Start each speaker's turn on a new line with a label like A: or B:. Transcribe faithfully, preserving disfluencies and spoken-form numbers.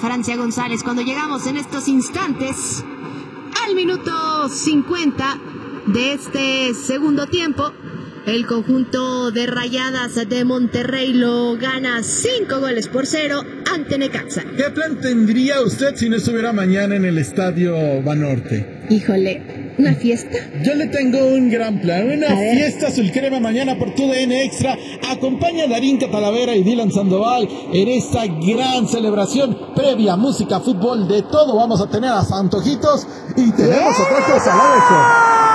A: Francia González cuando llegamos en estos instantes al minuto cincuenta de este segundo tiempo. El conjunto de Rayadas de Monterrey lo gana cinco goles por cero ante Necaxa.
B: ¿Qué plan tendría usted si no estuviera mañana en el Estadio Banorte?
A: Híjole, ¿una fiesta?
B: Yo le tengo un gran plan, una fiesta azul crema mañana por tu D N Extra. Acompaña a Darín Catalavera y Dylan Sandoval en esta gran celebración previa, música, fútbol, de todo. Vamos a tener a Santojitos y tenemos otra cosa, la dejo.